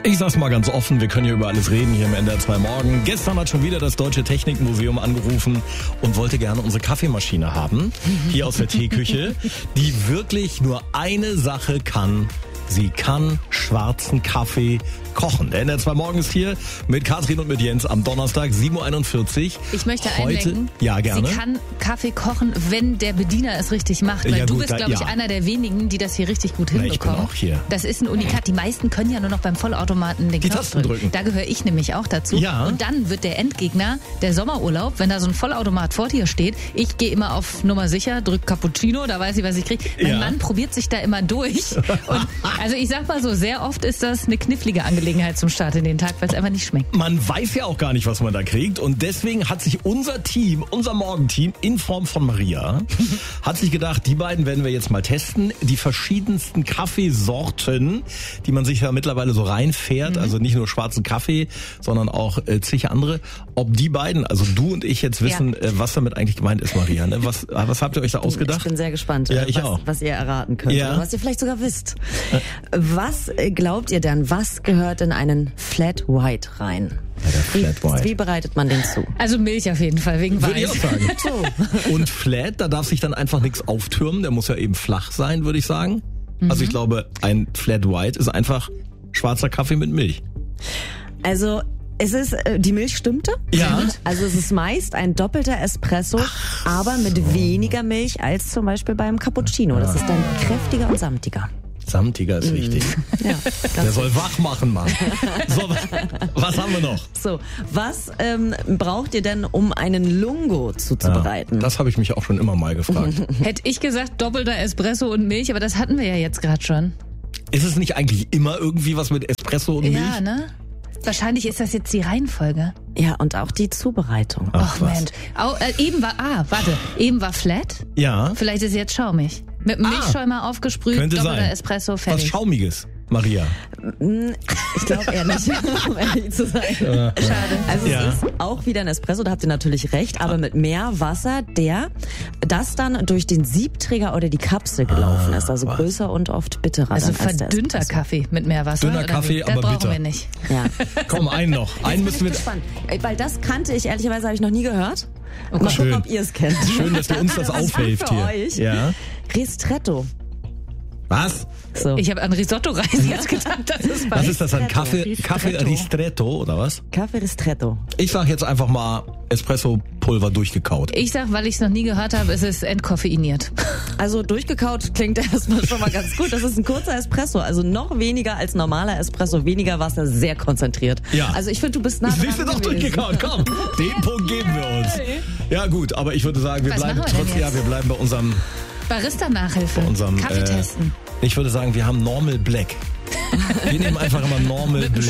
Ich sag's mal ganz offen, wir können hier über alles reden hier im NDR 2 Morgen. Gestern hat schon wieder das Deutsche Technikmuseum angerufen und wollte gerne unsere Kaffeemaschine haben, hier aus der Teeküche, die wirklich nur eine Sache kann. Sie kann schwarzen Kaffee kochen. Der NDR 2 Morgen ist hier mit Katrin und mit Jens am Donnerstag, 7.41 Uhr. Ich möchte heute einlenken, ja, gerne. Sie kann Kaffee kochen, wenn der Bediener es richtig macht. Weil Ja, du gut, bist, glaube ich, einer der wenigen, die das hier richtig gut hinbekommen. Ich bin auch hier. Das ist ein Unikat. Die meisten können ja nur noch beim Vollautomaten den Die Knopf Tasten drücken. Da gehöre ich nämlich auch dazu. Ja. Und dann wird der Endgegner, der Sommerurlaub, wenn da so ein Vollautomat vor dir steht, ich gehe immer auf Nummer sicher, drück Cappuccino, da weiß ich, was ich kriege. Mein Mann probiert sich da immer durch. Und also ich sag mal so, sehr oft ist das eine knifflige Angelegenheit zum Start in den Tag, weil es einfach nicht schmeckt. Man weiß ja auch gar nicht, was man da kriegt. Und deswegen hat sich unser Team, unser Morgenteam in Form von Maria, hat sich gedacht, die beiden werden wir jetzt mal testen. Die verschiedensten Kaffeesorten, die man sich ja mittlerweile so reinfährt. Also nicht nur schwarzen Kaffee, sondern auch zig andere. Ob die beiden, also du und ich jetzt wissen, was damit eigentlich gemeint ist, Maria. Ne? Was habt ihr euch da ausgedacht? Ich bin sehr gespannt, ja, ich was ihr erraten könnt. Ja. Oder was ihr vielleicht sogar wisst. Was glaubt ihr denn, was gehört in einen Flat White rein? Ja, der Flat White. Wie bereitet man den zu? Also Milch auf jeden Fall, wegen Würde ich auch Weiß. sagen. Und Flat, da darf sich dann einfach nichts auftürmen. Der muss ja eben flach sein, würde ich sagen. Also ich glaube, ein Flat White ist einfach schwarzer Kaffee mit Milch. Also es ist, die Milch stimmte. Ja. Also es ist meist ein doppelter Espresso, aber mit weniger Milch als zum Beispiel beim Cappuccino. Das ist dann kräftiger und samtiger. Samtiger ist wichtig. Ja, Der soll wach machen, Mann. So, was haben wir noch? So, was braucht ihr denn, um einen Lungo zuzubereiten? Das habe ich mich auch schon immer mal gefragt. Hätte ich gesagt, doppelter Espresso und Milch, aber das hatten wir ja jetzt gerade schon. Ist es nicht eigentlich immer irgendwie was mit Espresso und Milch? Ja, ne? Wahrscheinlich ist das jetzt die Reihenfolge. Ja, und auch die Zubereitung. Ach, was. Mensch. Eben war flat. Ja, Vielleicht ist jetzt schaumig. Mit Milchschäumer aufgesprüht, könnte doppelter sein. Espresso, Was fertig. Schaumiges, Maria. Ich glaube eher nicht, um ehrlich zu sein. Schade. Also Ja. es ist auch wieder ein Espresso, da habt ihr natürlich recht, aber mit mehr Wasser, das dann durch den Siebträger oder die Kapsel gelaufen ist. Also was. größer und oft bitterer. Also dann als der verdünnter Espresso. Kaffee mit mehr Wasser. Dünner oder Kaffee, wie? Das aber brauchen bitter. wir nicht. Ja. Komm, einen noch. Einen müssen wir. Gespannt. Weil das kannte ich, ehrlicherweise habe ich noch nie gehört. Mal Gott. gucken, Schön. ob ihr es kennt. Schön, dass du uns das Was aufhilft für hier. euch? Ja. Ristretto. Was? So. Ich habe an Risotto-Reis jetzt gedacht, das ist Was was. ist das dann? Kaffee Ristretto. Ristretto oder was? Kaffee Ristretto. Ich sag jetzt einfach mal Espresso-Pulver durchgekaut. Ich sag, weil ich es noch nie gehört habe, es ist entkoffeiniert. Also durchgekaut klingt erstmal schon mal ganz gut. Das ist ein kurzer Espresso, also noch weniger als normaler Espresso, weniger Wasser, sehr konzentriert. Ja. Also ich finde, du bist nah dran Siehst du doch gewesen. durchgekaut, komm. Den Punkt geben wir uns. Ja gut, aber ich würde sagen, wir Was bleiben machen wir denn trotzdem, jetzt? wir bleiben bei unserem Barista-Nachhilfe. unserem Kaffee testen. ich würde sagen, wir haben Normal Black. Wir nehmen einfach immer Normal Black.